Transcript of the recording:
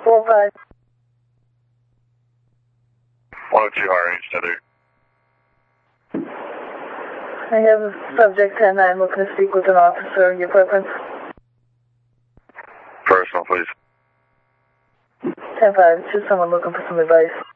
4-5. 102 RH, Tether. I have subject 10-9 looking to speak with an officer. Your preference? Personal, please. 10-5, just someone looking for some advice.